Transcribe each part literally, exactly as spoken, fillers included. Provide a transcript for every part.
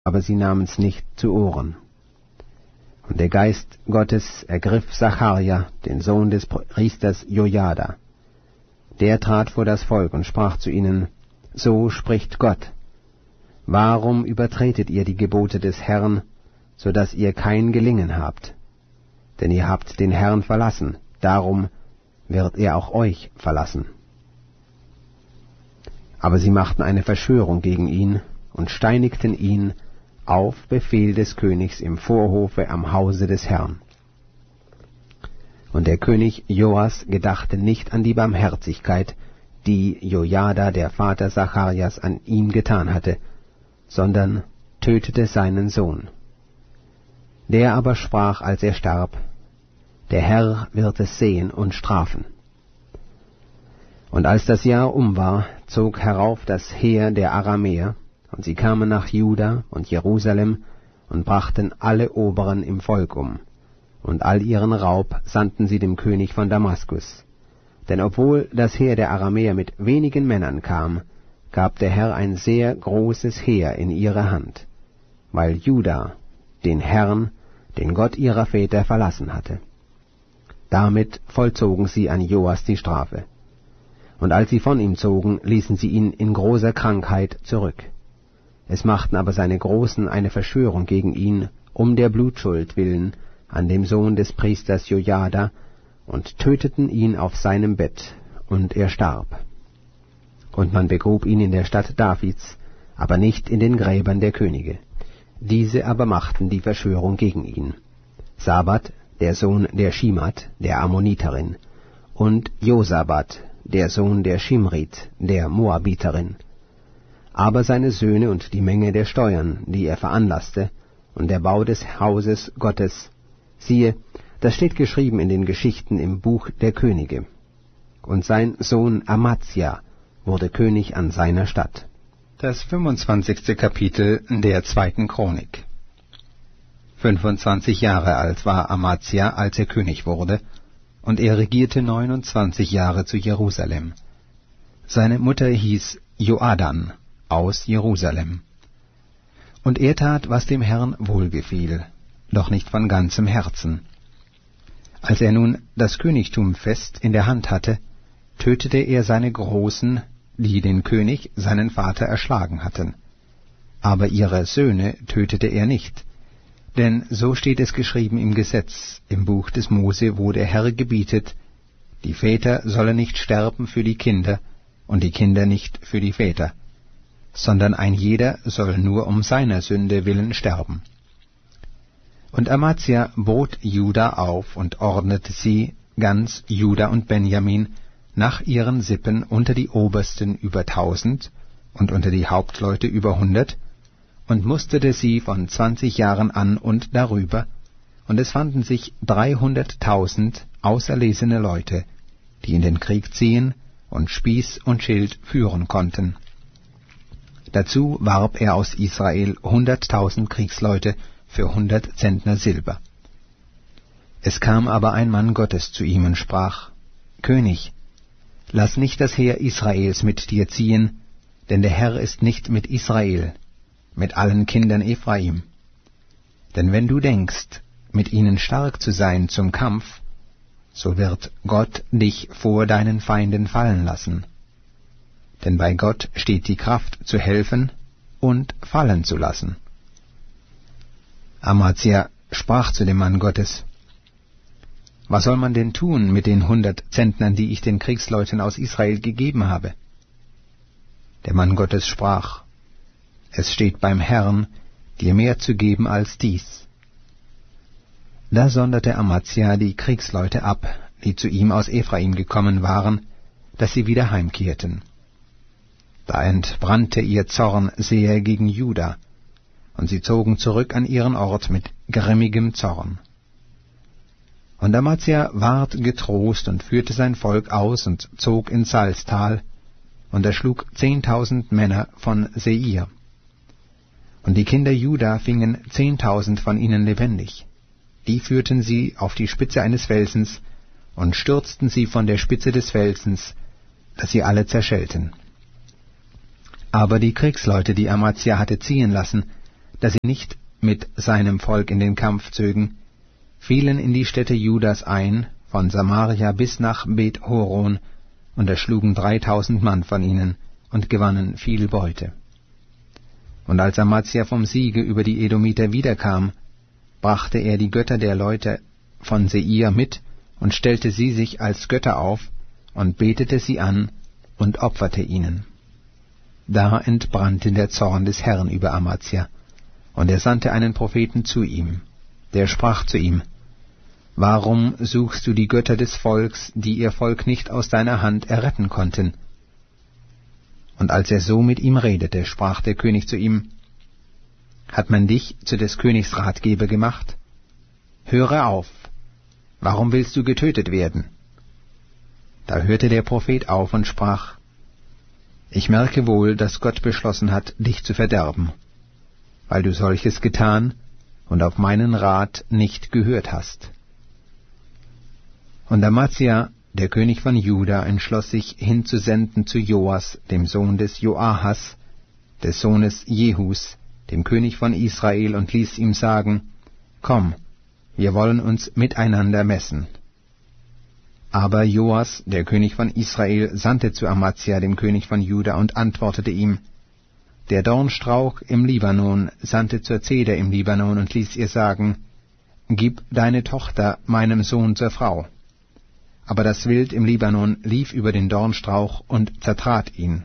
aber sie nahmen's nicht zu Ohren. Und der Geist Gottes ergriff Sacharja, den Sohn des Priesters Jojada. Der trat vor das Volk und sprach zu ihnen: So spricht Gott: Warum übertretet ihr die Gebote des Herrn, so dass ihr kein Gelingen habt? Denn ihr habt den Herrn verlassen, darum wird er auch euch verlassen. Aber sie machten eine Verschwörung gegen ihn und steinigten ihn auf Befehl des Königs im Vorhofe am Hause des Herrn. Und der König Joas gedachte nicht an die Barmherzigkeit, die Jojada, der Vater Sacharjas, an ihm getan hatte, sondern tötete seinen Sohn. Der aber sprach, als er starb: Der Herr wird es sehen und strafen. Und als das Jahr um war, zog herauf das Heer der Aramäer, und sie kamen nach Juda und Jerusalem und brachten alle Oberen im Volk um, und all ihren Raub sandten sie dem König von Damaskus. Denn obwohl das Heer der Aramäer mit wenigen Männern kam, gab der Herr ein sehr großes Heer in ihre Hand, weil Juda den Herrn, den Gott ihrer Väter, verlassen hatte. Damit vollzogen sie an Joas die Strafe. Und als sie von ihm zogen, ließen sie ihn in großer Krankheit zurück. Es machten aber seine Großen eine Verschwörung gegen ihn, um der Blutschuld willen, an dem Sohn des Priesters Jojada, und töteten ihn auf seinem Bett, und er starb. Und man begrub ihn in der Stadt Davids, aber nicht in den Gräbern der Könige. Diese aber machten die Verschwörung gegen ihn: Sabat, der Sohn der Schimat, der Ammoniterin, und Josabat, der Sohn der Schimrit, der Moabiterin. Aber seine Söhne und die Menge der Steuern, die er veranlasste, und der Bau des Hauses Gottes, siehe, das steht geschrieben in den Geschichten im Buch der Könige. Und sein Sohn Amazia wurde König an seiner Statt. Das fünfundzwanzigste Kapitel der zweiten Chronik. Fünfundzwanzig Jahre alt war Amazia, als er König wurde, und er regierte neunundzwanzig Jahre zu Jerusalem. Seine Mutter hieß Joadan aus Jerusalem. Und er tat, was dem Herrn wohlgefiel, doch nicht von ganzem Herzen. Als er nun das Königtum fest in der Hand hatte, tötete er seine Großen, die den König, seinen Vater, erschlagen hatten. Aber ihre Söhne tötete er nicht, denn so steht es geschrieben im Gesetz, im Buch des Mose, wo der Herr gebietet: Die Väter sollen nicht sterben für die Kinder, und die Kinder nicht für die Väter, sondern ein jeder soll nur um seiner Sünde willen sterben. Und Amazia bot Juda auf und ordnete sie, ganz Juda und Benjamin, nach ihren Sippen unter die Obersten über tausend und unter die Hauptleute über hundert, und musterte sie von zwanzig Jahren an und darüber, und es fanden sich dreihunderttausend auserlesene Leute, die in den Krieg ziehen und Spieß und Schild führen konnten. Dazu warb er aus Israel hunderttausend Kriegsleute für hundert Zentner Silber. Es kam aber ein Mann Gottes zu ihm und sprach: König, lass nicht das Heer Israels mit dir ziehen, denn der Herr ist nicht mit Israel, mit allen Kindern Ephraim. Denn wenn du denkst, mit ihnen stark zu sein zum Kampf, so wird Gott dich vor deinen Feinden fallen lassen. Denn bei Gott steht die Kraft zu helfen und fallen zu lassen. Amazia sprach zu dem Mann Gottes: Was soll man denn tun mit den hundert Zentnern, die ich den Kriegsleuten aus Israel gegeben habe? Der Mann Gottes sprach: Es steht beim Herrn, dir mehr zu geben als dies. Da sonderte Amazia die Kriegsleute ab, die zu ihm aus Ephraim gekommen waren, dass sie wieder heimkehrten. Da entbrannte ihr Zorn sehr gegen Juda, und sie zogen zurück an ihren Ort mit grimmigem Zorn. Und Amazia ward getrost und führte sein Volk aus und zog ins Salztal und erschlug zehntausend Männer von Seir. Und die Kinder Juda fingen zehntausend von ihnen lebendig. Die führten sie auf die Spitze eines Felsens und stürzten sie von der Spitze des Felsens, dass sie alle zerschellten. Aber die Kriegsleute, die Amazia hatte ziehen lassen, dass sie nicht mit seinem Volk in den Kampf zögen, fielen in die Städte Judas ein, von Samaria bis nach Bet-Horon, und erschlugen dreitausend Mann von ihnen und gewannen viel Beute. Und als Amazia vom Siege über die Edomiter wiederkam, brachte er die Götter der Leute von Seir mit und stellte sie sich als Götter auf und betete sie an und opferte ihnen. Da entbrannte der Zorn des Herrn über Amazia, und er sandte einen Propheten zu ihm, der sprach zu ihm: Warum suchst du die Götter des Volks, die ihr Volk nicht aus deiner Hand erretten konnten? Und als er so mit ihm redete, sprach der König zu ihm: Hat man dich zu des Königs Ratgeber gemacht? Höre auf! Warum willst du getötet werden? Da hörte der Prophet auf und sprach: Ich merke wohl, dass Gott beschlossen hat, dich zu verderben, weil du solches getan und auf meinen Rat nicht gehört hast. Und Amazia, der König von Juda, entschloss sich, hinzusenden zu Joas, dem Sohn des Joahas, des Sohnes Jehus, dem König von Israel, und ließ ihm sagen: Komm, wir wollen uns miteinander messen. Aber Joas, der König von Israel, sandte zu Amazia, dem König von Juda, und antwortete ihm: Der Dornstrauch im Libanon sandte zur Zeder im Libanon und ließ ihr sagen: Gib deine Tochter meinem Sohn zur Frau. Aber das Wild im Libanon lief über den Dornstrauch und zertrat ihn.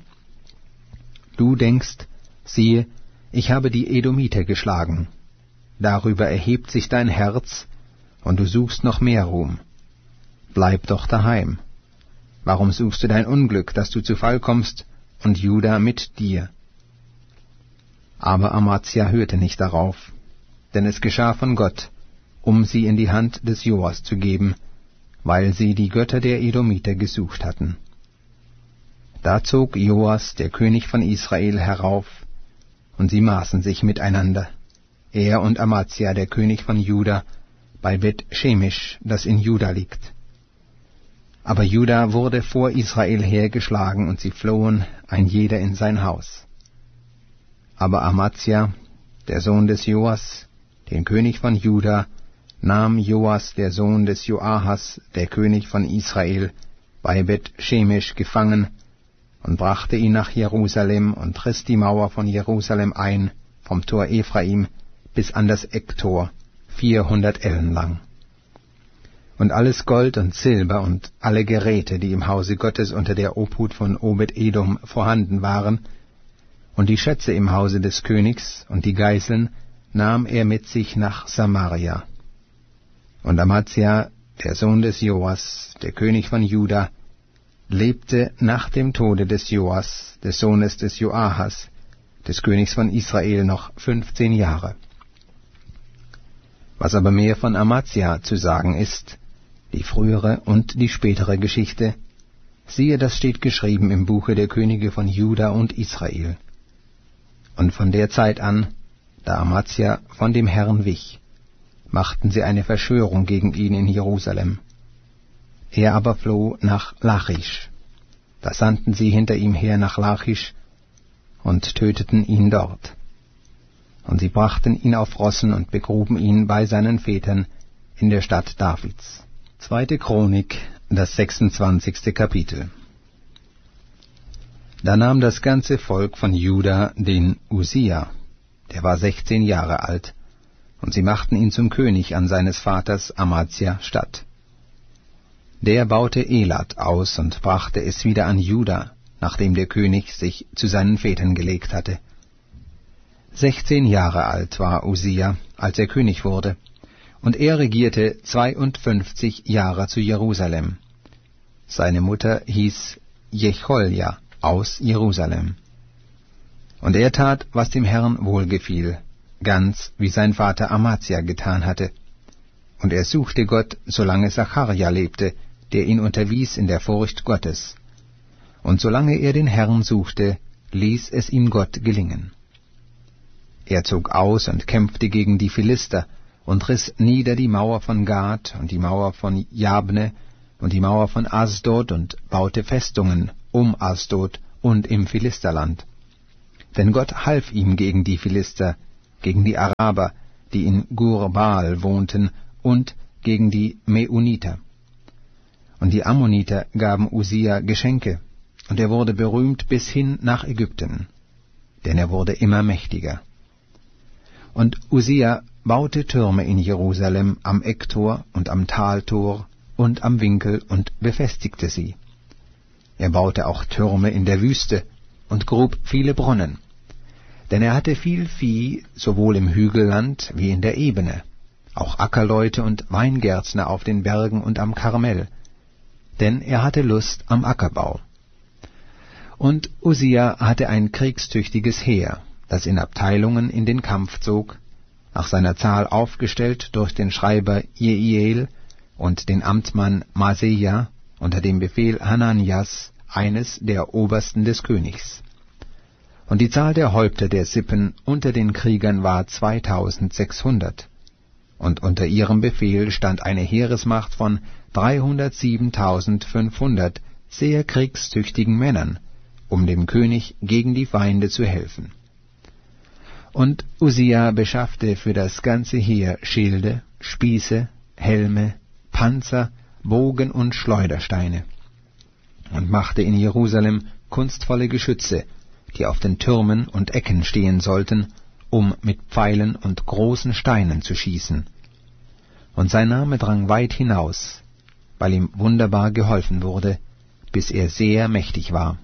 Du denkst, siehe, ich habe die Edomiter geschlagen. Darüber erhebt sich dein Herz, und du suchst noch mehr Ruhm. Bleib doch daheim. Warum suchst du dein Unglück, dass du zu Fall kommst, und Juda mit dir? Aber Amazia hörte nicht darauf, denn es geschah von Gott, um sie in die Hand des Joas zu geben, weil sie die Götter der Edomiter gesucht hatten. Da zog Joas, der König von Israel, herauf, und sie maßen sich miteinander, er und Amazia, der König von Juda, bei Bet-Shemesh, das in Juda liegt. Aber Juda wurde vor Israel hergeschlagen, und sie flohen, ein jeder in sein Haus. Aber Amazia, der Sohn des Joas, den König von Juda, nahm Joas, der Sohn des Joahas, der König von Israel, bei Bet-Shemesh gefangen und brachte ihn nach Jerusalem und riss die Mauer von Jerusalem ein, vom Tor Ephraim bis an das Ecktor, vierhundert Ellen lang. Und alles Gold und Silber und alle Geräte, die im Hause Gottes unter der Obhut von Obed-Edom vorhanden waren, und die Schätze im Hause des Königs und die Geißeln, nahm er mit sich nach Samaria. Und Amazia, der Sohn des Joas, der König von Juda, lebte nach dem Tode des Joas, des Sohnes des Joahas, des Königs von Israel, noch fünfzehn Jahre. Was aber mehr von Amazia zu sagen ist, die frühere und die spätere Geschichte, siehe, das steht geschrieben im Buche der Könige von Juda und Israel. Und von der Zeit an, da Amazia von dem Herrn wich, machten sie eine Verschwörung gegen ihn in Jerusalem. Er aber floh nach Lachisch. Da sandten sie hinter ihm her nach Lachisch und töteten ihn dort. Und sie brachten ihn auf Rossen und begruben ihn bei seinen Vätern in der Stadt Davids. Zweite Chronik, das sechsundzwanzigste Kapitel. Da nahm das ganze Volk von Juda den Usia, der war sechzehn Jahre alt, und sie machten ihn zum König an seines Vaters Amazia statt. Der baute Elat aus und brachte es wieder an Juda, nachdem der König sich zu seinen Vätern gelegt hatte. Sechzehn Jahre alt war Usia, als er König wurde, und er regierte zweiundfünfzig Jahre zu Jerusalem. Seine Mutter hieß Jecholja aus Jerusalem. Und er tat, was dem Herrn wohlgefiel, ganz wie sein Vater Amazia getan hatte. Und er suchte Gott, solange Zacharja lebte, der ihn unterwies in der Furcht Gottes. Und solange er den Herrn suchte, ließ es ihm Gott gelingen. Er zog aus und kämpfte gegen die Philister und riss nieder die Mauer von Gad und die Mauer von Jabne und die Mauer von Asdod und baute Festungen um Asdod und im Philisterland. Denn Gott half ihm gegen die Philister, gegen die Araber, die in Gur-Baal wohnten, und gegen die Meuniter. Und die Ammoniter gaben Usia Geschenke, und er wurde berühmt bis hin nach Ägypten, denn er wurde immer mächtiger. Und Usia baute Türme in Jerusalem am Ecktor und am Taltor und am Winkel und befestigte sie. Er baute auch Türme in der Wüste und grub viele Brunnen, denn er hatte viel Vieh, sowohl im Hügelland wie in der Ebene, auch Ackerleute und Weingärtner auf den Bergen und am Karmel, denn er hatte Lust am Ackerbau. Und Usia hatte ein kriegstüchtiges Heer, das in Abteilungen in den Kampf zog, nach seiner Zahl aufgestellt durch den Schreiber Jeiel und den Amtmann Maseja unter dem Befehl Hananias, eines der Obersten des Königs. Und die Zahl der Häupter der Sippen unter den Kriegern war zweitausendsechshundert, und unter ihrem Befehl stand eine Heeresmacht von dreihundertsiebentausendfünfhundert sehr kriegstüchtigen Männern, um dem König gegen die Feinde zu helfen. Und Usia beschaffte für das ganze Heer Schilde, Spieße, Helme, Panzer, Bogen und Schleudersteine, und machte in Jerusalem kunstvolle Geschütze, die auf den Türmen und Ecken stehen sollten, um mit Pfeilen und großen Steinen zu schießen. Und sein Name drang weit hinaus, weil ihm wunderbar geholfen wurde, bis er sehr mächtig war.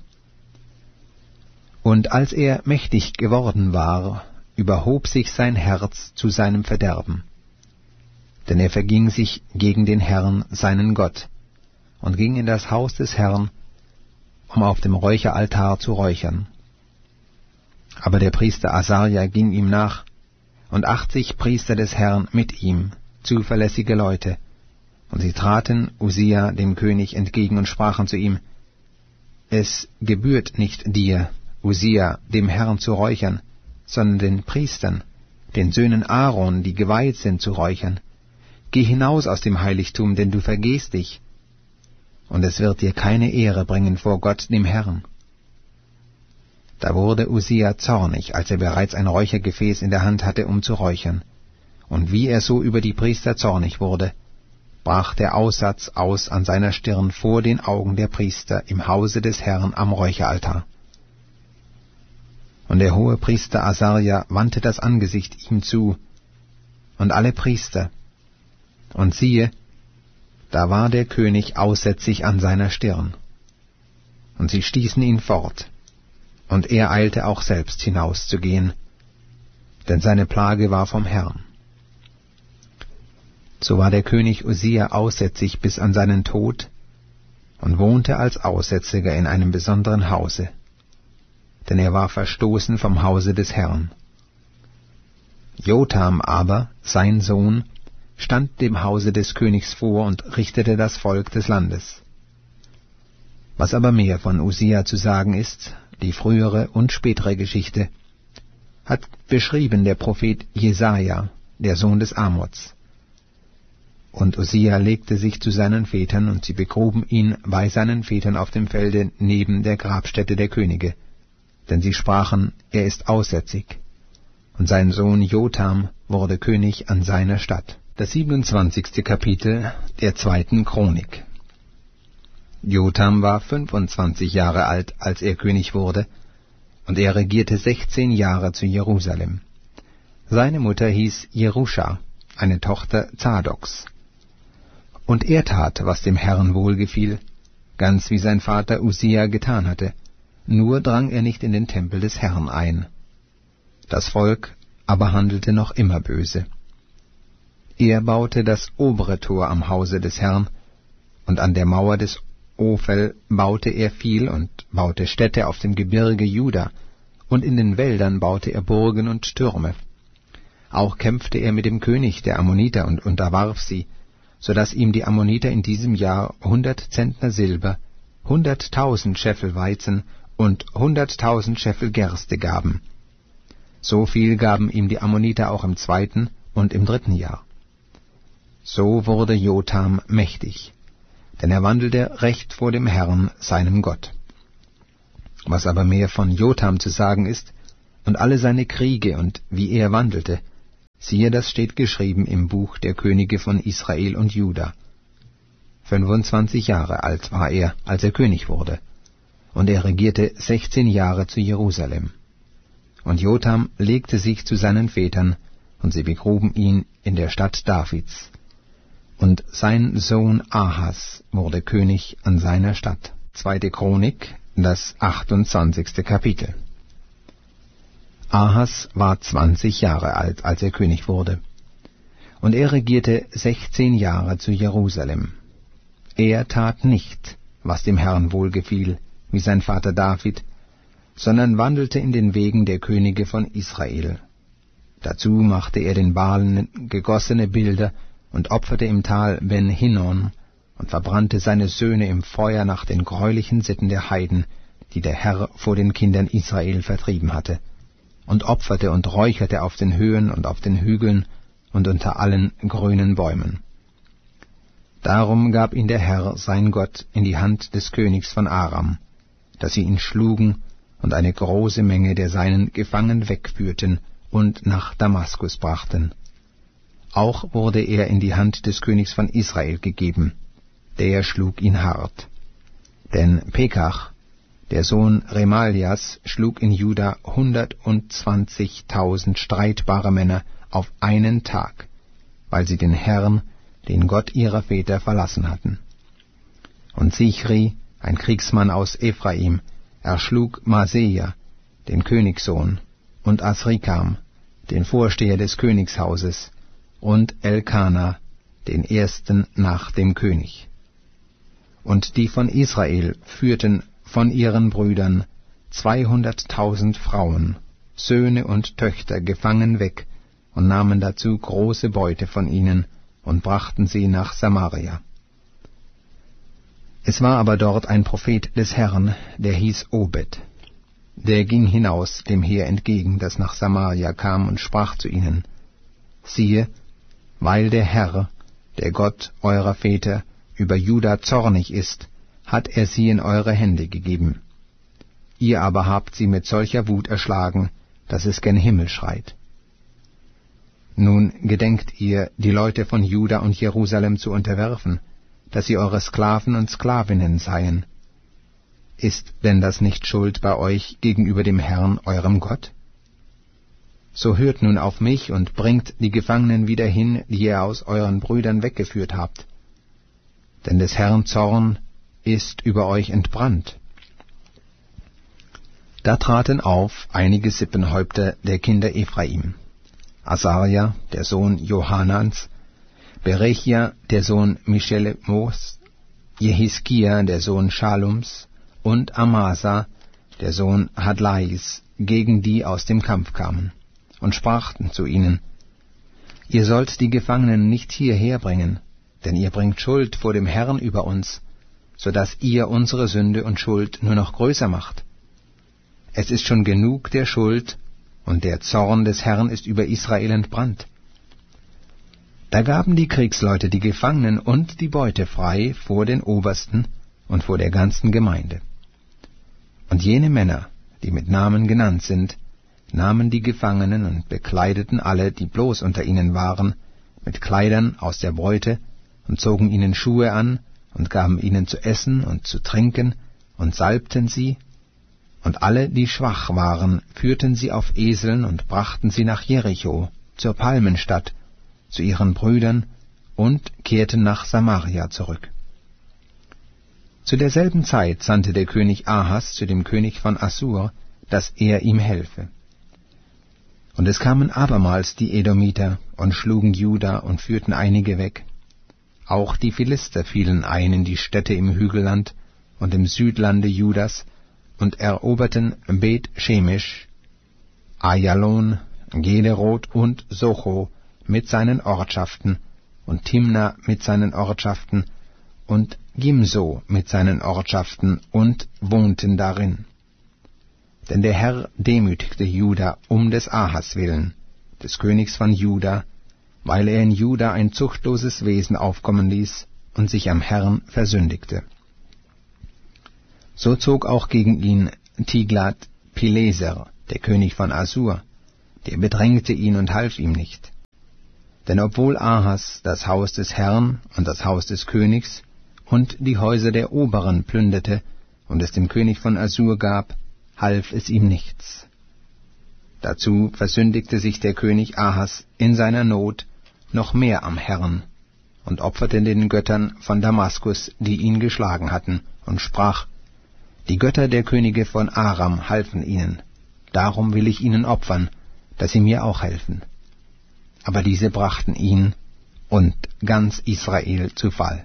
Und als er mächtig geworden war, überhob sich sein Herz zu seinem Verderben. Denn er verging sich gegen den Herrn, seinen Gott, und ging in das Haus des Herrn, um auf dem Räucheraltar zu räuchern. Aber der Priester Asaria ging ihm nach, und achtzig Priester des Herrn mit ihm, zuverlässige Leute, und sie traten Usia dem König entgegen und sprachen zu ihm: Es gebührt nicht dir, Usia, dem Herrn zu räuchern, sondern den Priestern, den Söhnen Aaron, die geweiht sind, zu räuchern. Geh hinaus aus dem Heiligtum, denn du vergehst dich, und es wird dir keine Ehre bringen vor Gott, dem Herrn. Da wurde Usia zornig, als er bereits ein Räuchergefäß in der Hand hatte, um zu räuchern. Und wie er so über die Priester zornig wurde, brach der Aussatz aus an seiner Stirn vor den Augen der Priester im Hause des Herrn am Räucheraltar. Und der hohe Priester Asaria wandte das Angesicht ihm zu, und alle Priester, und siehe, da war der König aussätzig an seiner Stirn. Und sie stießen ihn fort, und er eilte auch selbst hinauszugehen, denn seine Plage war vom Herrn. So war der König Usia aussätzig bis an seinen Tod und wohnte als Aussätziger in einem besonderen Hause, denn er war verstoßen vom Hause des Herrn. Jotham aber, sein Sohn, stand dem Hause des Königs vor und richtete das Volk des Landes. Was aber mehr von Usia zu sagen ist, die frühere und spätere Geschichte, hat beschrieben der Prophet Jesaja, der Sohn des Amoz. Und Usia legte sich zu seinen Vätern, und sie begruben ihn bei seinen Vätern auf dem Felde neben der Grabstätte der Könige, denn sie sprachen, er ist aussätzig. Und sein Sohn Jotham wurde König an seiner Stadt. Das siebenundzwanzigste Kapitel der zweiten Chronik. Jotham war fünfundzwanzig Jahre alt, als er König wurde, und er regierte sechzehn Jahre zu Jerusalem. Seine Mutter hieß Jerusha, eine Tochter Zadoks. Und er tat, was dem Herrn wohlgefiel, ganz wie sein Vater Usia getan hatte, nur drang er nicht in den Tempel des Herrn ein. Das Volk aber handelte noch immer böse. Er baute das obere Tor am Hause des Herrn, und an der Mauer des Ophel baute er viel und baute Städte auf dem Gebirge Juda, und in den Wäldern baute er Burgen und Türme. Auch kämpfte er mit dem König der Ammoniter und unterwarf sie, so dass ihm die Ammoniter in diesem Jahr hundert Zentner Silber, hunderttausend Scheffel Weizen und hunderttausend Scheffel Gerste gaben. So viel gaben ihm die Ammoniter auch im zweiten und im dritten Jahr. So wurde Jotham mächtig, denn er wandelte recht vor dem Herrn, seinem Gott. Was aber mehr von Jotham zu sagen ist, und alle seine Kriege und wie er wandelte, siehe, das steht geschrieben im Buch der Könige von Israel und Juda. Fünfundzwanzig Jahre alt war er, als er König wurde, und er regierte sechzehn Jahre zu Jerusalem. Und Jotham legte sich zu seinen Vätern, und sie begruben ihn in der Stadt Davids. Und sein Sohn Ahas wurde König an seiner Stadt. Zweite Chronik, das achtundzwanzigste Kapitel. Ahas war zwanzig Jahre alt, als er König wurde, und er regierte sechzehn Jahre zu Jerusalem. Er tat nicht, was dem Herrn wohlgefiel, wie sein Vater David, sondern wandelte in den Wegen der Könige von Israel. Dazu machte er den Baalen gegossene Bilder und opferte im Tal Ben Hinnom und verbrannte seine Söhne im Feuer nach den greulichen Sitten der Heiden, die der Herr vor den Kindern Israel vertrieben hatte, und opferte und räucherte auf den Höhen und auf den Hügeln und unter allen grünen Bäumen. Darum gab ihn der Herr, sein Gott, in die Hand des Königs von Aram, dass sie ihn schlugen und eine große Menge der Seinen gefangen wegführten und nach Damaskus brachten. Auch wurde er in die Hand des Königs von Israel gegeben, der schlug ihn hart. Denn Pekach, der Sohn Remalias, schlug in Juda hundertundzwanzigtausend streitbare Männer auf einen Tag, weil sie den Herrn, den Gott ihrer Väter, verlassen hatten. Und Sichri, ein Kriegsmann aus Ephraim, erschlug Maseja, den Königssohn, und Asrikam, den Vorsteher des Königshauses, und Elkana, den ersten nach dem König. Und die von Israel führten von ihren Brüdern zweihunderttausend Frauen, Söhne und Töchter gefangen weg und nahmen dazu große Beute von ihnen und brachten sie nach Samaria. Es war aber dort ein Prophet des Herrn, der hieß Obed. Der ging hinaus dem Heer entgegen, das nach Samaria kam, und sprach zu ihnen: Siehe, weil der Herr, der Gott eurer Väter, über Juda zornig ist, hat er sie in eure Hände gegeben. Ihr aber habt sie mit solcher Wut erschlagen, dass es gen Himmel schreit. Nun gedenkt ihr, die Leute von Juda und Jerusalem zu unterwerfen, dass sie eure Sklaven und Sklavinnen seien. Ist denn das nicht Schuld bei euch gegenüber dem Herrn, eurem Gott? So hört nun auf mich und bringt die Gefangenen wieder hin, die ihr aus euren Brüdern weggeführt habt. Denn des Herrn Zorn ist über euch entbrannt. Da traten auf einige Sippenhäupter der Kinder Ephraim: Asaria, der Sohn Johanans, Berechia, der Sohn Mischelemos, Jehiskia, der Sohn Schalums, und Amasa, der Sohn Hadlais, gegen die aus dem Kampf kamen, und sprachen zu ihnen: Ihr sollt die Gefangenen nicht hierher bringen, denn ihr bringt Schuld vor dem Herrn über uns, so dass ihr unsere Sünde und Schuld nur noch größer macht. Es ist schon genug der Schuld, und der Zorn des Herrn ist über Israel entbrannt. Da gaben die Kriegsleute die Gefangenen und die Beute frei vor den Obersten und vor der ganzen Gemeinde. Und jene Männer, die mit Namen genannt sind, nahmen die Gefangenen und bekleideten alle, die bloß unter ihnen waren, mit Kleidern aus der Beute, und zogen ihnen Schuhe an, und gaben ihnen zu essen und zu trinken, und salbten sie, und alle, die schwach waren, führten sie auf Eseln und brachten sie nach Jericho, zur Palmenstadt, zu ihren Brüdern, und kehrten nach Samaria zurück. Zu derselben Zeit sandte der König Ahas zu dem König von Assur, dass er ihm helfe. Und es kamen abermals die Edomiter und schlugen Juda und führten einige weg. Auch die Philister fielen ein in die Städte im Hügelland und im Südlande Judas und eroberten Bet-Shemesh, Ayalon, Gederoth und Socho mit seinen Ortschaften und Timna mit seinen Ortschaften und Gimso mit seinen Ortschaften und wohnten darin. Denn der Herr demütigte Juda um des Ahas willen, des Königs von Juda, weil er in Juda ein zuchtloses Wesen aufkommen ließ und sich am Herrn versündigte. So zog auch gegen ihn Tiglat-Pileser, der König von Assur, der bedrängte ihn und half ihm nicht. Denn obwohl Ahas das Haus des Herrn und das Haus des Königs und die Häuser der Oberen plünderte und es dem König von Assur gab, half es ihm nichts. Dazu versündigte sich der König Ahas in seiner Not noch mehr am Herrn und opferte den Göttern von Damaskus, die ihn geschlagen hatten, und sprach: Die Götter der Könige von Aram halfen ihnen, darum will ich ihnen opfern, dass sie mir auch helfen. Aber diese brachten ihn und ganz Israel zu Fall.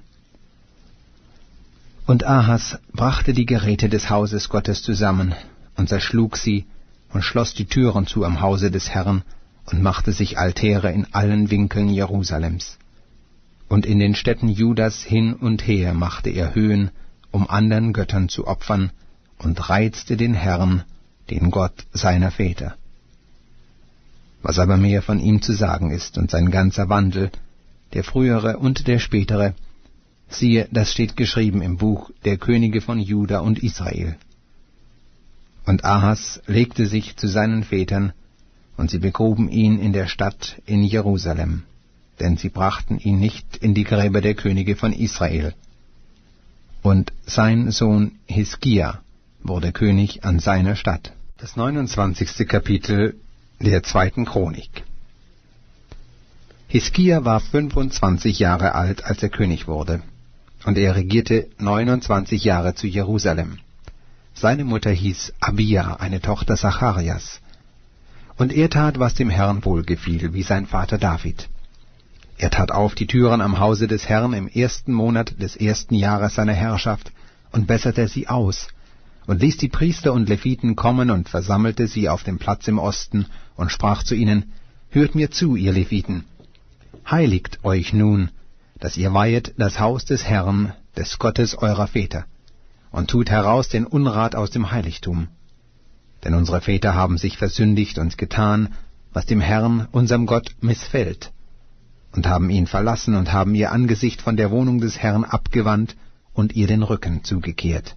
Und Ahas brachte die Geräte des Hauses Gottes zusammen und zerschlug sie und schloss die Türen zu am Hause des Herrn und machte sich Altäre in allen Winkeln Jerusalems. Und in den Städten Judas hin und her machte er Höhen, um anderen Göttern zu opfern, und reizte den Herrn, den Gott seiner Väter. Was aber mehr von ihm zu sagen ist und sein ganzer Wandel, der frühere und der spätere, siehe, das steht geschrieben im Buch der Könige von Juda und Israel. Und Ahas legte sich zu seinen Vätern, und sie begruben ihn in der Stadt in Jerusalem, denn sie brachten ihn nicht in die Gräber der Könige von Israel. Und sein Sohn Hiskia wurde König an seiner Stadt. Das neunundzwanzigste Kapitel der zweiten Chronik. Hiskia war fünfundzwanzig Jahre alt, als er König wurde, und er regierte neunundzwanzig Jahre zu Jerusalem. Seine Mutter hieß Abia, eine Tochter Zacharias. Und er tat, was dem Herrn wohlgefiel, wie sein Vater David. Er tat auf die Türen am Hause des Herrn im ersten Monat des ersten Jahres seiner Herrschaft und besserte sie aus, und ließ die Priester und Leviten kommen und versammelte sie auf dem Platz im Osten und sprach zu ihnen: Hört mir zu, ihr Leviten, heiligt euch nun, dass ihr weihet das Haus des Herrn, des Gottes eurer Väter, und tut heraus den Unrat aus dem Heiligtum. Denn unsere Väter haben sich versündigt und getan, was dem Herrn, unserem Gott, missfällt, und haben ihn verlassen und haben ihr Angesicht von der Wohnung des Herrn abgewandt und ihr den Rücken zugekehrt.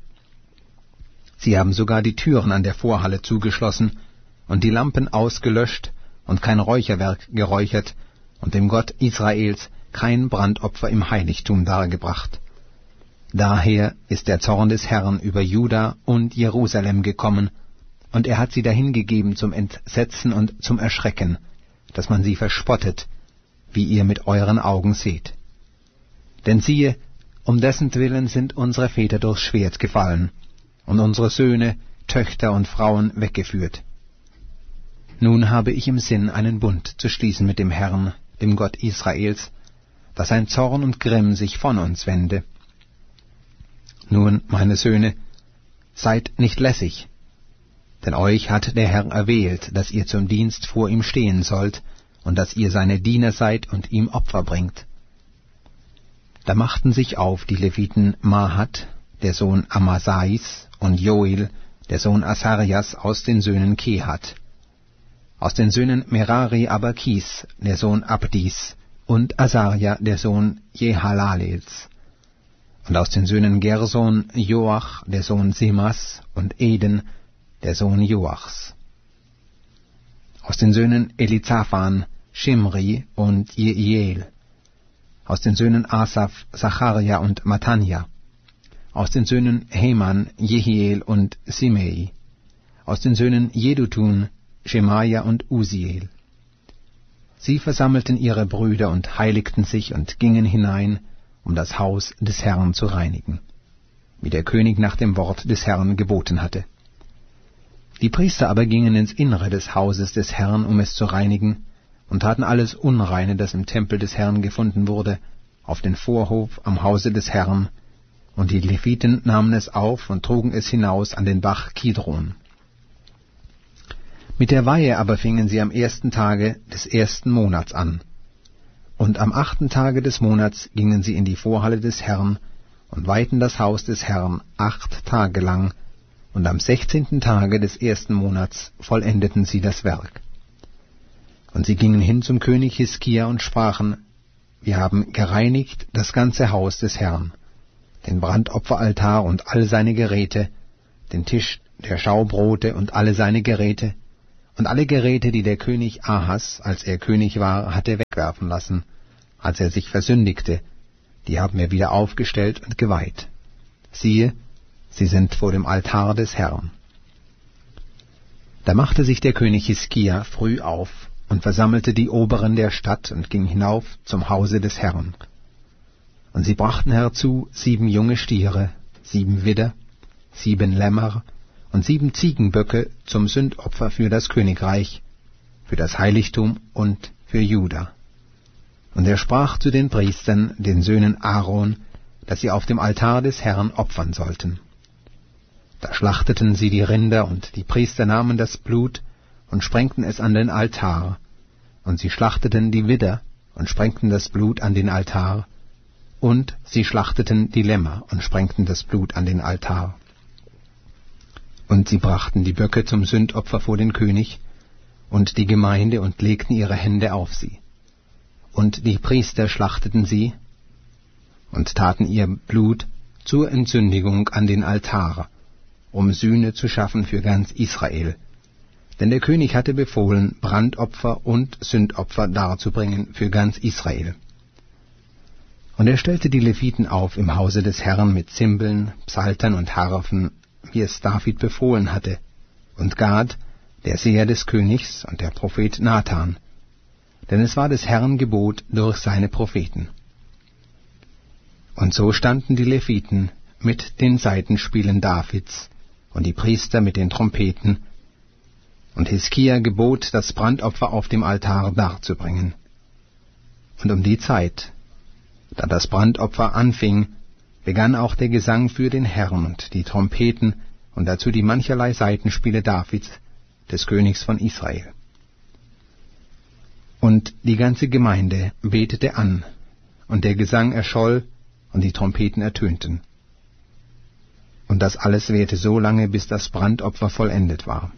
Sie haben sogar die Türen an der Vorhalle zugeschlossen und die Lampen ausgelöscht und kein Räucherwerk geräuchert und dem Gott Israels kein Brandopfer im Heiligtum dargebracht. Daher ist der Zorn des Herrn über Juda und Jerusalem gekommen, und er hat sie dahingegeben zum Entsetzen und zum Erschrecken, dass man sie verspottet, wie ihr mit euren Augen seht. Denn siehe, um dessen Willen sind unsere Väter durchs Schwert gefallen, und unsere Söhne, Töchter und Frauen weggeführt. Nun habe ich im Sinn, einen Bund zu schließen mit dem Herrn, dem Gott Israels, dass sein Zorn und Grimm sich von uns wende. Nun, meine Söhne, seid nicht lässig, denn euch hat der Herr erwählt, dass ihr zum Dienst vor ihm stehen sollt und dass ihr seine Diener seid und ihm Opfer bringt. Da machten sich auf die Leviten Mahat, der Sohn Amasais, und Joel, der Sohn Asarias, aus den Söhnen Kehat, aus den Söhnen Merari aber Kis, der Sohn Abdis, und Asaria, der Sohn Jehalalels, und aus den Söhnen Gerson Joach, der Sohn Simas, und Eden, der Sohn Joachs. Aus den Söhnen Elizaphan, Shimri und Jeiel. Aus den Söhnen Asaph, Zacharia und Matanja. Aus den Söhnen Heman, Jehiel und Simei. Aus den Söhnen Jedutun, Schemaja und Uziel. Sie versammelten ihre Brüder und heiligten sich und gingen hinein, um das Haus des Herrn zu reinigen, wie der König nach dem Wort des Herrn geboten hatte. Die Priester aber gingen ins Innere des Hauses des Herrn, um es zu reinigen, und taten alles Unreine, das im Tempel des Herrn gefunden wurde, auf den Vorhof am Hause des Herrn, und die Leviten nahmen es auf und trugen es hinaus an den Bach Kidron. Mit der Weihe aber fingen sie am ersten Tage des ersten Monats an, und am achten Tage des Monats gingen sie in die Vorhalle des Herrn und weihten das Haus des Herrn acht Tage lang, und am sechzehnten Tage des ersten Monats vollendeten sie das Werk. Und sie gingen hin zum König Hiskia und sprachen: Wir haben gereinigt das ganze Haus des Herrn, den Brandopferaltar und all seine Geräte, den Tisch der Schaubrote und alle seine Geräte, Und alle Geräte, die der König Ahas, als er König war, hatte wegwerfen lassen, als er sich versündigte, die haben wir wieder aufgestellt und geweiht. Siehe, sie sind vor dem Altar des Herrn. Da machte sich der König Hiskia früh auf und versammelte die Oberen der Stadt und ging hinauf zum Hause des Herrn. Und sie brachten herzu sieben junge Stiere, sieben Widder, sieben Lämmer und sieben Ziegenböcke zum Sündopfer für das Königreich, für das Heiligtum und für Juda. Und er sprach zu den Priestern, den Söhnen Aaron, dass sie auf dem Altar des Herrn opfern sollten. Da schlachteten sie die Rinder, und die Priester nahmen das Blut und sprengten es an den Altar. Und sie schlachteten die Widder und sprengten das Blut an den Altar. Und sie schlachteten die Lämmer und sprengten das Blut an den Altar. Und sie brachten die Böcke zum Sündopfer vor den König und die Gemeinde und legten ihre Hände auf sie. Und die Priester schlachteten sie und taten ihr Blut zur Entsündigung an den Altar, um Sühne zu schaffen für ganz Israel. Denn der König hatte befohlen, Brandopfer und Sündopfer darzubringen für ganz Israel. Und er stellte die Leviten auf im Hause des Herrn mit Zimbeln, Psaltern und Harfen, wie es David befohlen hatte, und Gad, der Seher des Königs, und der Prophet Nathan, denn es war des Herrn Gebot durch seine Propheten. Und so standen die Leviten mit den Saitenspielen Davids und die Priester mit den Trompeten, und Hiskia gebot, das Brandopfer auf dem Altar darzubringen. Und um die Zeit, da das Brandopfer anfing, begann auch der Gesang für den Herrn und die Trompeten und dazu die mancherlei Saitenspiele Davids, des Königs von Israel. Und die ganze Gemeinde betete an, und der Gesang erscholl, und die Trompeten ertönten. Und das alles währte so lange, bis das Brandopfer vollendet war.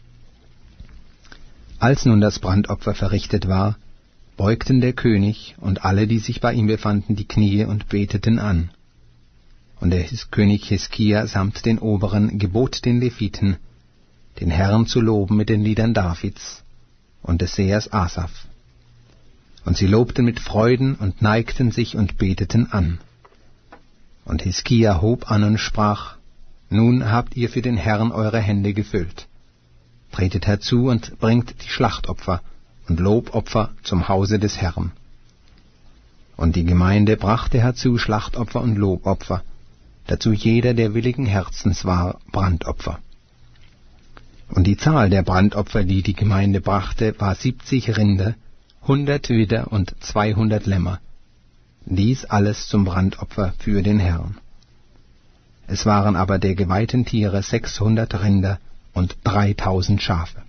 Als nun das Brandopfer verrichtet war, beugten der König und alle, die sich bei ihm befanden, die Knie und beteten an. Und der König Hiskia samt den Oberen gebot den Leviten, den Herrn zu loben mit den Liedern Davids und des Sehers Asaph. Und sie lobten mit Freuden und neigten sich und beteten an. Und Hiskia hob an und sprach: Nun habt ihr für den Herrn eure Hände gefüllt. Tretet herzu und bringt die Schlachtopfer und Lobopfer zum Hause des Herrn. Und die Gemeinde brachte herzu Schlachtopfer und Lobopfer, dazu jeder, der willigen Herzens war, Brandopfer. Und die Zahl der Brandopfer, die die Gemeinde brachte, war siebzig Rinder, hundert Widder und zweihundert Lämmer, dies alles zum Brandopfer für den Herrn. Es waren aber der geweihten Tiere sechshundert Rinder und dreitausend Schafe.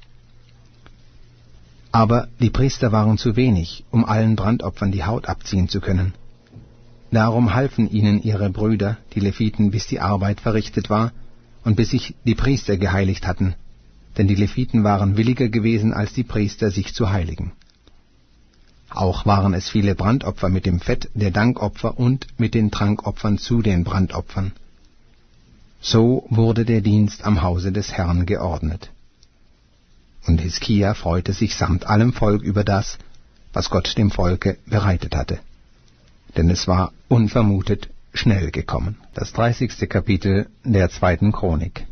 Aber die Priester waren zu wenig, um allen Brandopfern die Haut abziehen zu können. Darum halfen ihnen ihre Brüder, die Leviten, bis die Arbeit verrichtet war und bis sich die Priester geheiligt hatten, denn die Leviten waren williger gewesen als die Priester, sich zu heiligen. Auch waren es viele Brandopfer mit dem Fett der Dankopfer und mit den Trankopfern zu den Brandopfern. So wurde der Dienst am Hause des Herrn geordnet. Und Hiskia freute sich samt allem Volk über das, was Gott dem Volke bereitet hatte. Denn es war unvermutet schnell gekommen. Das dreißigste Kapitel der zweiten Chronik.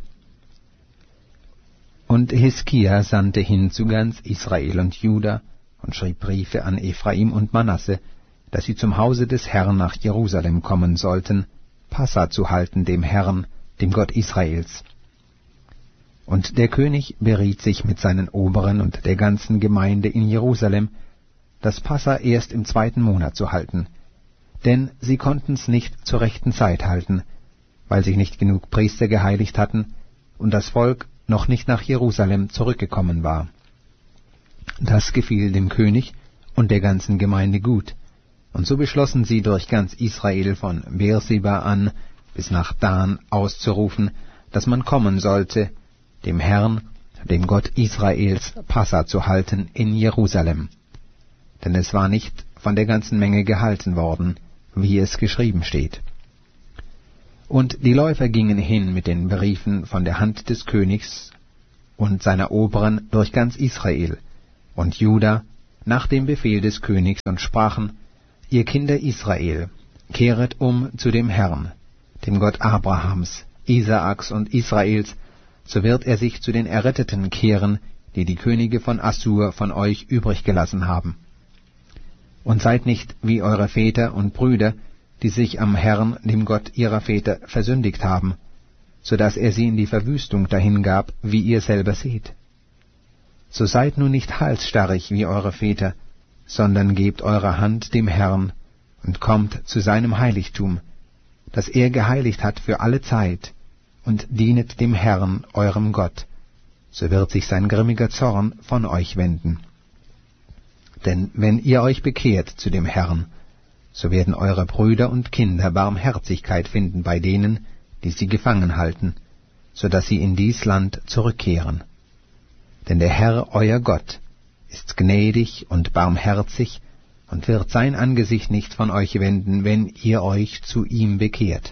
Und Hiskia sandte hin zu ganz Israel und Juda und schrieb Briefe an Ephraim und Manasse, dass sie zum Hause des Herrn nach Jerusalem kommen sollten, Passa zu halten dem Herrn, dem Gott Israels. Und der König beriet sich mit seinen Oberen und der ganzen Gemeinde in Jerusalem, das Passa erst im zweiten Monat zu halten, denn sie konnten's nicht zur rechten Zeit halten, weil sich nicht genug Priester geheiligt hatten und das Volk noch nicht nach Jerusalem zurückgekommen war. Das gefiel dem König und der ganzen Gemeinde gut, und so beschlossen sie durch ganz Israel von Beerseba an bis nach Dan auszurufen, dass man kommen sollte, dem Herrn, dem Gott Israels, Passa zu halten in Jerusalem. Denn es war nicht von der ganzen Menge gehalten worden, wie es geschrieben steht. Und die Läufer gingen hin mit den Briefen von der Hand des Königs, und seiner Oberen durch ganz Israel und Juda nach dem Befehl des Königs und sprachen: Ihr Kinder Israel, kehret um zu dem Herrn, dem Gott Abrahams, Isaaks und Israels, so wird er sich zu den Erretteten kehren, die die Könige von Assur von euch übrig gelassen haben. Und seid nicht wie eure Väter und Brüder, die sich am Herrn, dem Gott ihrer Väter, versündigt haben, so dass er sie in die Verwüstung dahingab, wie ihr selber seht. So seid nun nicht halsstarrig wie eure Väter, sondern gebt eure Hand dem Herrn und kommt zu seinem Heiligtum, das er geheiligt hat für alle Zeit, und dienet dem Herrn, eurem Gott, so wird sich sein grimmiger Zorn von euch wenden. Denn wenn ihr euch bekehrt zu dem Herrn, so werden eure Brüder und Kinder Barmherzigkeit finden bei denen, die sie gefangen halten, so dass sie in dies Land zurückkehren. Denn der Herr, euer Gott, ist gnädig und barmherzig und wird sein Angesicht nicht von euch wenden, wenn ihr euch zu ihm bekehrt.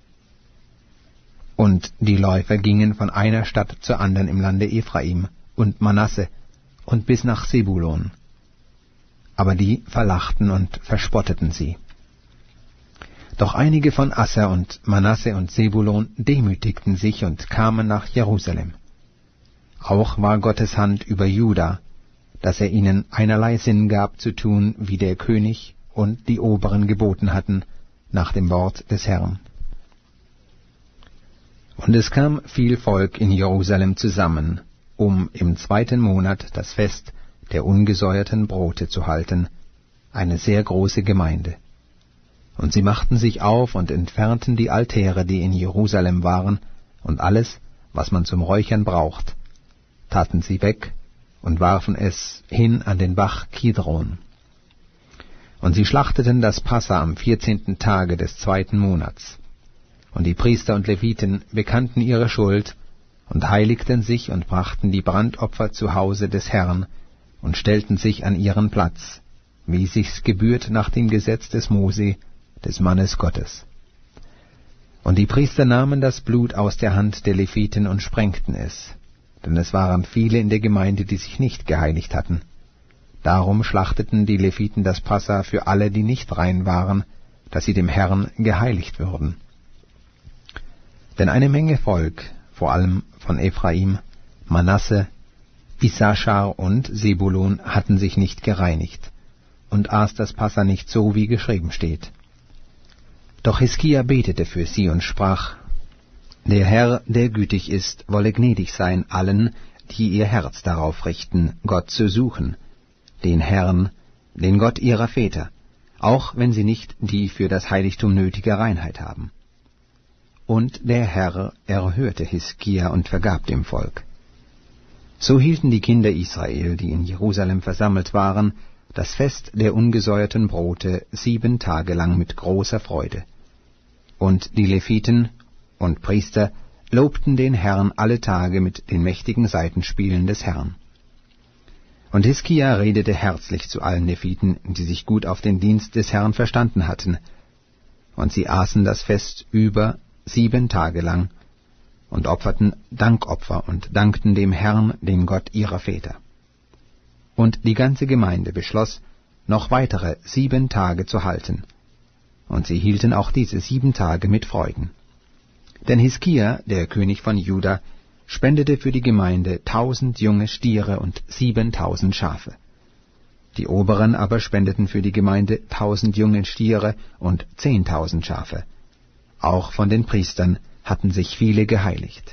Und die Läufer gingen von einer Stadt zur anderen im Lande Ephraim und Manasse und bis nach Sebulon. Aber die verlachten und verspotteten sie. Doch einige von Asser und Manasse und Sebulon demütigten sich und kamen nach Jerusalem. Auch war Gottes Hand über Juda, dass er ihnen einerlei Sinn gab zu tun, wie der König und die Oberen geboten hatten, nach dem Wort des Herrn. Und es kam viel Volk in Jerusalem zusammen, um im zweiten Monat das Fest der ungesäuerten Brote zu halten, eine sehr große Gemeinde. Und sie machten sich auf und entfernten die Altäre, die in Jerusalem waren, und alles, was man zum Räuchern braucht, taten sie weg und warfen es hin an den Bach Kidron. Und sie schlachteten das Passa am vierzehnten Tage des zweiten Monats. Und die Priester und Leviten bekannten ihre Schuld und heiligten sich und brachten die Brandopfer zu Hause des Herrn und stellten sich an ihren Platz, wie sich's gebührt nach dem Gesetz des Mose, des Mannes Gottes. Und die Priester nahmen das Blut aus der Hand der Leviten und sprengten es, denn es waren viele in der Gemeinde, die sich nicht geheiligt hatten. Darum schlachteten die Leviten das Passa für alle, die nicht rein waren, dass sie dem Herrn geheiligt würden. Denn eine Menge Volk, vor allem von Ephraim, Manasse, Issachar und Sebulon, hatten sich nicht gereinigt und aß das Passa nicht so, wie geschrieben steht. Doch Hiskia betete für sie und sprach: Der Herr, der gütig ist, wolle gnädig sein allen, die ihr Herz darauf richten, Gott zu suchen, den Herrn, den Gott ihrer Väter, auch wenn sie nicht die für das Heiligtum nötige Reinheit haben. Und der Herr erhörte Hiskia und vergab dem Volk. So hielten die Kinder Israel, die in Jerusalem versammelt waren, das Fest der ungesäuerten Brote sieben Tage lang mit großer Freude. Und die Leviten und Priester lobten den Herrn alle Tage mit den mächtigen Saitenspielen des Herrn. Und Hiskia redete herzlich zu allen Leviten, die sich gut auf den Dienst des Herrn verstanden hatten. Und sie aßen das Fest über sieben Tage lang und opferten Dankopfer und dankten dem Herrn, dem Gott ihrer Väter. Und die ganze Gemeinde beschloss, noch weitere sieben Tage zu halten. Und sie hielten auch diese sieben Tage mit Freuden. Denn Hiskia, der König von Juda, spendete für die Gemeinde tausend junge Stiere und siebentausend Schafe. Die Oberen aber spendeten für die Gemeinde tausend junge Stiere und zehntausend Schafe. Auch von den Priestern hatten sich viele geheiligt.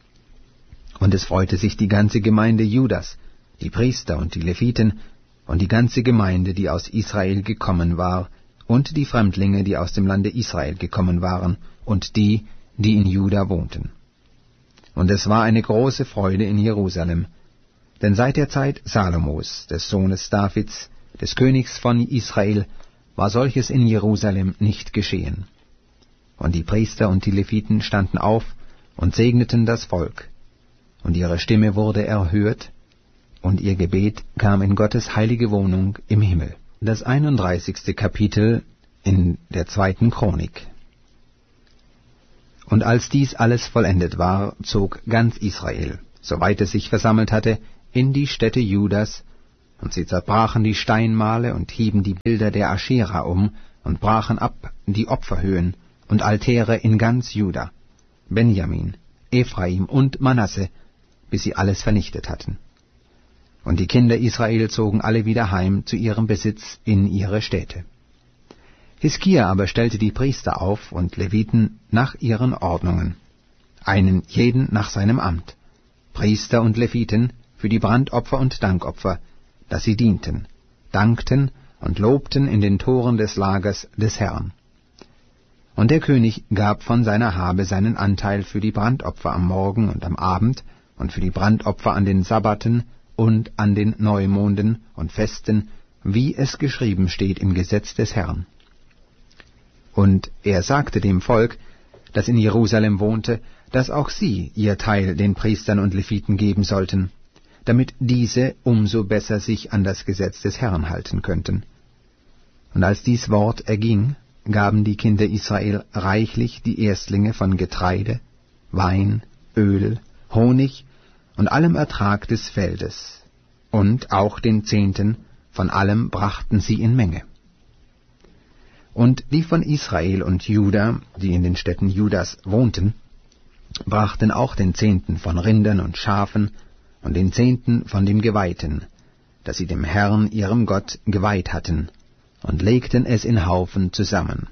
Und es freute sich die ganze Gemeinde Judas, die Priester und die Leviten, und die ganze Gemeinde, die aus Israel gekommen war, und die Fremdlinge, die aus dem Lande Israel gekommen waren, und die, die in Juda wohnten. Und es war eine große Freude in Jerusalem, denn seit der Zeit Salomos, des Sohnes Davids, des Königs von Israel, war solches in Jerusalem nicht geschehen. Und die Priester und die Leviten standen auf und segneten das Volk, und ihre Stimme wurde erhört, und ihr Gebet kam in Gottes heilige Wohnung im Himmel. Das einunddreißigste Kapitel in der zweiten Chronik. Und als dies alles vollendet war, zog ganz Israel, soweit es sich versammelt hatte, in die Städte Judas, und sie zerbrachen die Steinmale und hieben die Bilder der Aschera um und brachen ab die Opferhöhen und Altäre in ganz Juda, Benjamin, Ephraim und Manasse, bis sie alles vernichtet hatten. Und die Kinder Israel zogen alle wieder heim zu ihrem Besitz in ihre Städte. Hiskia aber stellte die Priester auf und Leviten nach ihren Ordnungen, einen jeden nach seinem Amt, Priester und Leviten für die Brandopfer und Dankopfer, dass sie dienten, dankten und lobten in den Toren des Lagers des Herrn. Und der König gab von seiner Habe seinen Anteil für die Brandopfer am Morgen und am Abend und für die Brandopfer an den Sabbaten und an den Neumonden und Festen, wie es geschrieben steht im Gesetz des Herrn. Und er sagte dem Volk, das in Jerusalem wohnte, dass auch sie ihr Teil den Priestern und Leviten geben sollten, damit diese umso besser sich an das Gesetz des Herrn halten könnten. Und als dies Wort erging, gaben die Kinder Israel reichlich die Erstlinge von Getreide, Wein, Öl, Honig und allem Ertrag des Feldes, und auch den Zehnten von allem brachten sie in Menge. Und die von Israel und Juda, die in den Städten Judas wohnten, brachten auch den Zehnten von Rindern und Schafen und den Zehnten von dem Geweihten, das sie dem Herrn ihrem Gott geweiht hatten, und legten es in Haufen zusammen.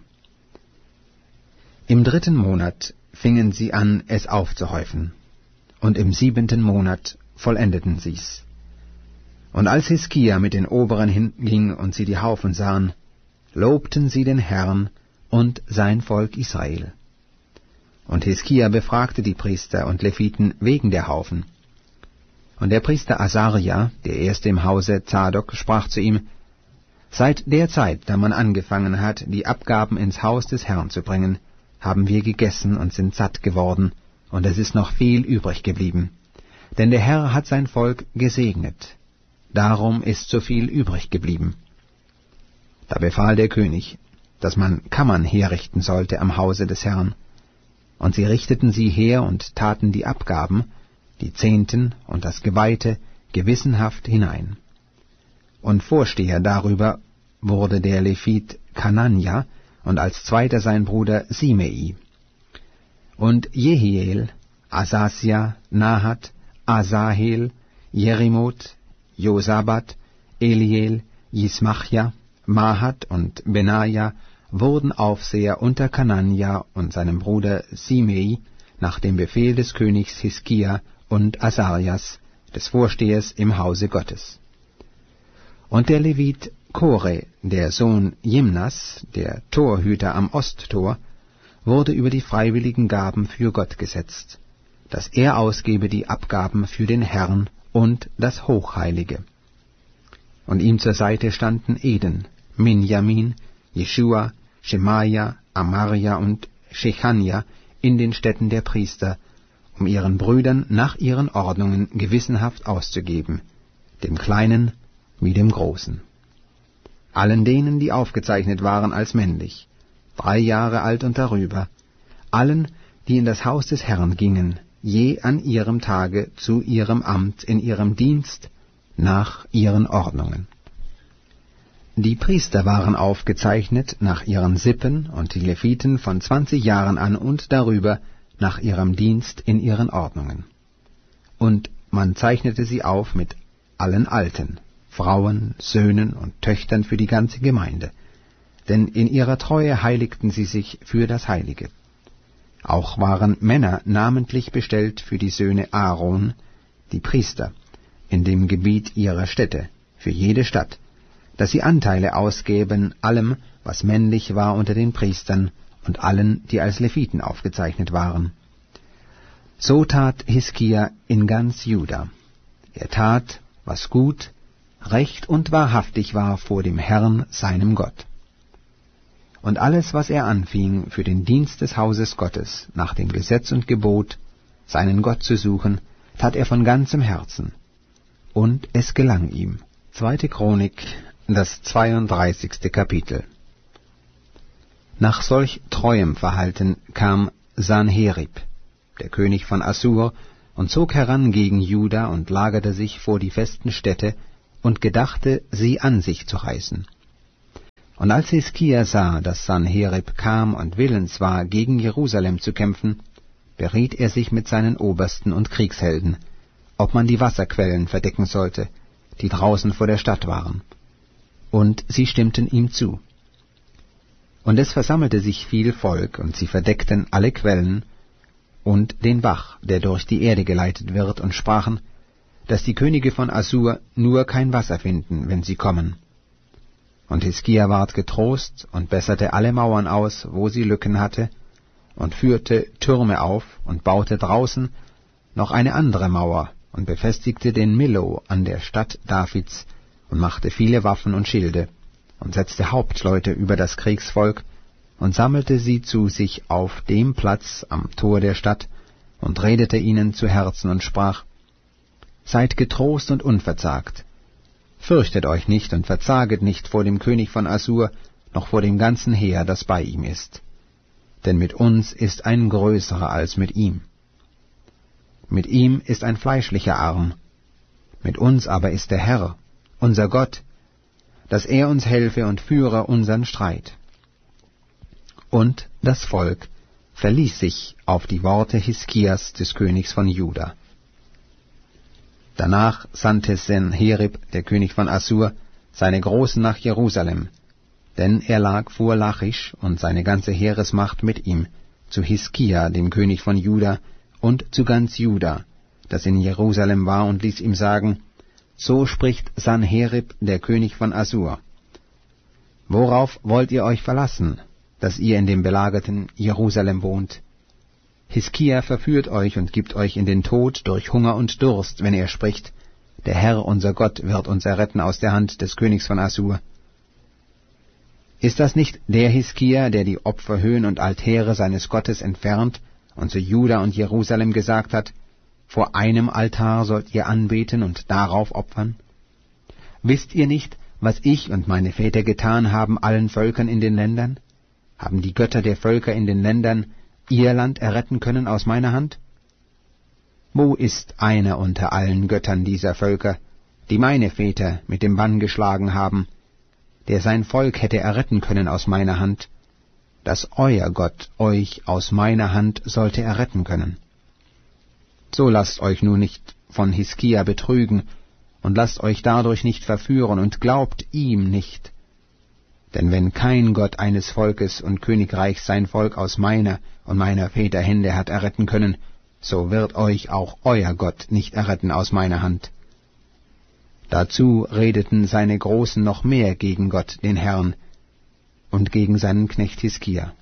Im dritten Monat fingen sie an, es aufzuhäufen, und im siebenten Monat vollendeten sie's. Und als Hiskia mit den Oberen hinging und sie die Haufen sahen, lobten sie den Herrn und sein Volk Israel. Und Hiskia befragte die Priester und Leviten wegen der Haufen. Und der Priester Asaria, der erste im Hause Zadok, sprach zu ihm: Seit der Zeit, da man angefangen hat, die Abgaben ins Haus des Herrn zu bringen, haben wir gegessen und sind satt geworden, und es ist noch viel übrig geblieben. Denn der Herr hat sein Volk gesegnet, darum ist so viel übrig geblieben. Da befahl der König, dass man Kammern herrichten sollte am Hause des Herrn. Und sie richteten sie her und taten die Abgaben, die Zehnten und das Geweihte, gewissenhaft hinein. Und Vorsteher darüber wurde der Levit Kananja und als zweiter sein Bruder Simei. Und Jehiel, Asasia, Nahat, Asahel, Jerimoth, Josabat, Eliel, Jismachja, Mahat und Benaja wurden Aufseher unter Kananja und seinem Bruder Simei nach dem Befehl des Königs Hiskia und Asarias, des Vorstehers im Hause Gottes. Und der Levit Kore, der Sohn Jimnas, der Torhüter am Osttor, wurde über die freiwilligen Gaben für Gott gesetzt, dass er ausgebe die Abgaben für den Herrn und das Hochheilige. Und ihm zur Seite standen Eden, Minjamin, Jeschua, Schemaja, Amaria und Shechania in den Städten der Priester, um ihren Brüdern nach ihren Ordnungen gewissenhaft auszugeben, dem Kleinen wie dem Großen. Allen denen, die aufgezeichnet waren als männlich, drei Jahre alt und darüber, allen, die in das Haus des Herrn gingen, je an ihrem Tage zu ihrem Amt in ihrem Dienst, nach ihren Ordnungen. Die Priester waren aufgezeichnet nach ihren Sippen und die Leviten von zwanzig Jahren an und darüber nach ihrem Dienst in ihren Ordnungen. Und man zeichnete sie auf mit allen Alten, Frauen, Söhnen und Töchtern für die ganze Gemeinde, denn in ihrer Treue heiligten sie sich für das Heilige. Auch waren Männer namentlich bestellt für die Söhne Aaron, die Priester, in dem Gebiet ihrer Städte, für jede Stadt, dass sie Anteile ausgäben allem, was männlich war unter den Priestern und allen, die als Leviten aufgezeichnet waren. So tat Hiskia in ganz Juda. Er tat, was gut, recht und wahrhaftig war vor dem Herrn, seinem Gott. Und alles, was er anfing, für den Dienst des Hauses Gottes, nach dem Gesetz und Gebot, seinen Gott zu suchen, tat er von ganzem Herzen. Und es gelang ihm. Zweite Chronik, das zweiunddreißigste Kapitel. Nach solch treuem Verhalten kam Sanherib, der König von Assur, und zog heran gegen Juda und lagerte sich vor die festen Städte und gedachte, sie an sich zu reißen. Und als Hiskia sah, dass Sanherib kam und willens war, gegen Jerusalem zu kämpfen, beriet er sich mit seinen Obersten und Kriegshelden, ob man die Wasserquellen verdecken sollte, die draußen vor der Stadt waren. Und sie stimmten ihm zu. Und es versammelte sich viel Volk, und sie verdeckten alle Quellen und den Bach, der durch die Erde geleitet wird, und sprachen, dass die Könige von Assur nur kein Wasser finden, wenn sie kommen. Und Hiskia ward getrost und besserte alle Mauern aus, wo sie Lücken hatte, und führte Türme auf und baute draußen noch eine andere Mauer und befestigte den Millo an der Stadt Davids und machte viele Waffen und Schilde und setzte Hauptleute über das Kriegsvolk und sammelte sie zu sich auf dem Platz am Tor der Stadt und redete ihnen zu Herzen und sprach: Seid getrost und unverzagt. Fürchtet euch nicht und verzaget nicht vor dem König von Assur, noch vor dem ganzen Heer, das bei ihm ist. Denn mit uns ist ein größerer als mit ihm. Mit ihm ist ein fleischlicher Arm, mit uns aber ist der Herr, unser Gott, dass er uns helfe und führe unseren Streit. Und das Volk verließ sich auf die Worte Hiskias des Königs von Juda. Danach sandte Sanherib, der König von Assur, seine Großen nach Jerusalem, denn er lag vor Lachisch und seine ganze Heeresmacht mit ihm, zu Hiskia, dem König von Juda, und zu ganz Juda, das in Jerusalem war, und ließ ihm sagen: So spricht Sanherib, der König von Assur: Worauf wollt ihr euch verlassen, dass ihr in dem belagerten Jerusalem wohnt? Hiskia verführt euch und gibt euch in den Tod durch Hunger und Durst, wenn er spricht: Der Herr, unser Gott, wird uns erretten aus der Hand des Königs von Assur. Ist das nicht der Hiskia, der die Opferhöhen und Altäre seines Gottes entfernt und zu Juda und Jerusalem gesagt hat: Vor einem Altar sollt ihr anbeten und darauf opfern? Wisst ihr nicht, was ich und meine Väter getan haben allen Völkern in den Ländern? Haben die Götter der Völker in den Ländern ihr Land erretten können aus meiner Hand? Wo ist einer unter allen Göttern dieser Völker, die meine Väter mit dem Bann geschlagen haben, der sein Volk hätte erretten können aus meiner Hand, dass euer Gott euch aus meiner Hand sollte erretten können? So lasst euch nun nicht von Hiskia betrügen, und lasst euch dadurch nicht verführen, und glaubt ihm nicht. Denn wenn kein Gott eines Volkes und Königreichs sein Volk aus meiner und meiner Väter Hände hat erretten können, so wird euch auch euer Gott nicht erretten aus meiner Hand. Dazu redeten seine Großen noch mehr gegen Gott, den Herrn, und gegen seinen Knecht Hiskia.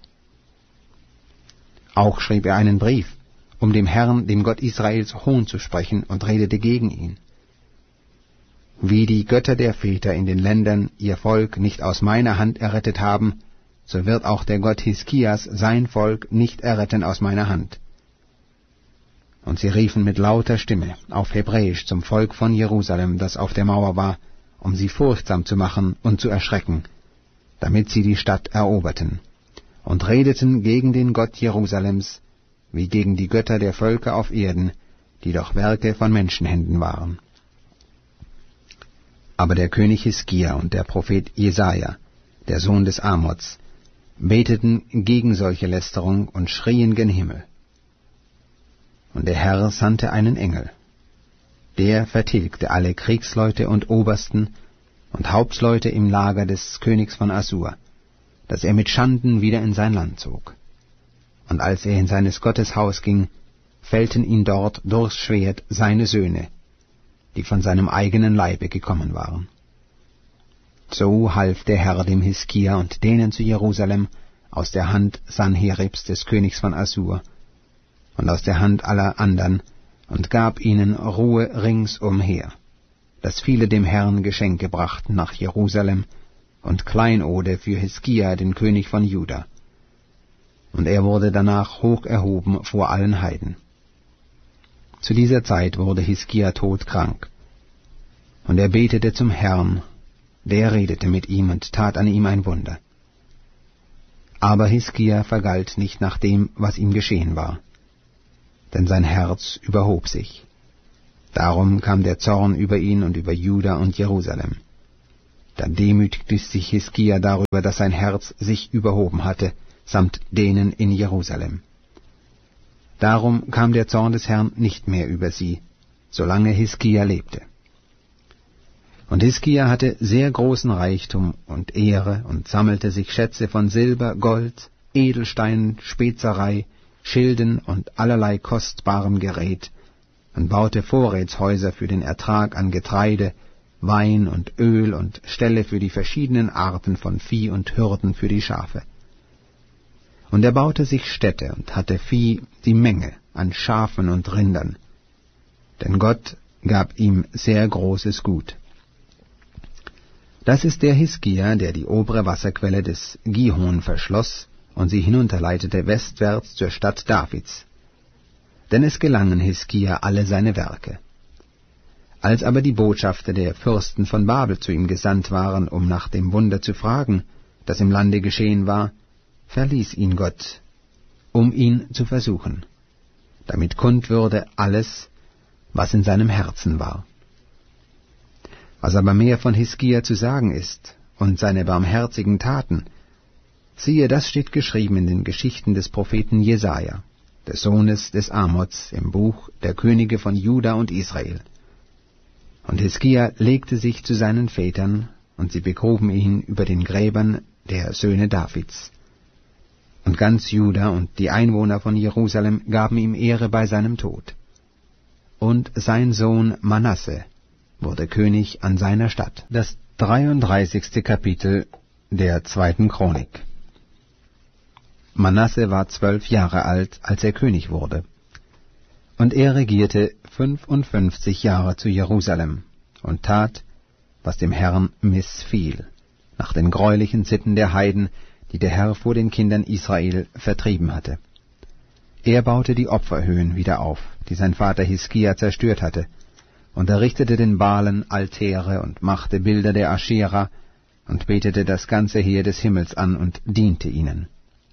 Auch schrieb er einen Brief, um dem Herrn, dem Gott Israels, Hohn zu sprechen, und redete gegen ihn. Wie die Götter der Väter in den Ländern ihr Volk nicht aus meiner Hand errettet haben, so wird auch der Gott Hiskias sein Volk nicht erretten aus meiner Hand. Und sie riefen mit lauter Stimme auf Hebräisch zum Volk von Jerusalem, das auf der Mauer war, um sie furchtsam zu machen und zu erschrecken, damit sie die Stadt eroberten, und redeten gegen den Gott Jerusalems, wie gegen die Götter der Völker auf Erden, die doch Werke von Menschenhänden waren. Aber der König Hiskia und der Prophet Jesaja, der Sohn des Amoz, beteten gegen solche Lästerung und schrien gen Himmel. Und der Herr sandte einen Engel. Der vertilgte alle Kriegsleute und Obersten und Hauptleute im Lager des Königs von Assur, dass er mit Schanden wieder in sein Land zog. Und als er in seines Gottes Haus ging, fällten ihn dort durchs Schwert seine Söhne, die von seinem eigenen Leibe gekommen waren. So half der Herr dem Hiskia und denen zu Jerusalem aus der Hand Sanheribs des Königs von Assur und aus der Hand aller andern und gab ihnen Ruhe ringsumher, dass viele dem Herrn Geschenke brachten nach Jerusalem und Kleinode für Hiskia, den König von Juda. Und er wurde danach hoch erhoben vor allen Heiden. Zu dieser Zeit wurde Hiskia todkrank. Und er betete zum Herrn, der redete mit ihm und tat an ihm ein Wunder. Aber Hiskia vergalt nicht nach dem, was ihm geschehen war. denn sein Herz überhob sich. Darum kam der Zorn über ihn und über Juda und Jerusalem. Da demütigte sich Hiskia darüber, dass sein Herz sich überhoben hatte, samt denen in Jerusalem. Darum kam der Zorn des Herrn nicht mehr über sie, solange Hiskia lebte. Und Hiskia hatte sehr großen Reichtum und Ehre und sammelte sich Schätze von Silber, Gold, Edelsteinen, Spezerei, Schilden und allerlei kostbarem Gerät und baute Vorrätshäuser für den Ertrag an Getreide, Wein und Öl und Ställe für die verschiedenen Arten von Vieh und Hürden für die Schafe. Und er baute sich Städte und hatte Vieh die Menge an Schafen und Rindern, denn Gott gab ihm sehr großes Gut. Das ist der Hiskia, der die obere Wasserquelle des Gihon verschloss und sie hinunterleitete westwärts zur Stadt Davids. Denn es gelangen Hiskia alle seine Werke. Als aber die Botschafter der Fürsten von Babel zu ihm gesandt waren, um nach dem Wunder zu fragen, das im Lande geschehen war, verließ ihn Gott, um ihn zu versuchen, damit kund würde alles, was in seinem Herzen war. Was aber mehr von Hiskia zu sagen ist und seine barmherzigen Taten, siehe, das steht geschrieben in den Geschichten des Propheten Jesaja, des Sohnes des Amoz, im Buch der Könige von Juda und Israel. Und Hiskia legte sich zu seinen Vätern, und sie begruben ihn über den Gräbern der Söhne Davids. Und ganz Juda und die Einwohner von Jerusalem gaben ihm Ehre bei seinem Tod. Und sein Sohn Manasse wurde König an seiner Stadt. Das dreiunddreißigste Kapitel der zweiten Chronik. Manasse war zwölf Jahre alt, als er König wurde. Und er regierte fünfundfünfzig Jahre zu Jerusalem und tat, was dem Herrn missfiel, nach den greulichen Sitten der Heiden, die der Herr vor den Kindern Israel vertrieben hatte. Er baute die Opferhöhen wieder auf, die sein Vater Hiskia zerstört hatte, und errichtete den Baalen Altäre und machte Bilder der Aschera und betete das ganze Heer des Himmels an und diente ihnen.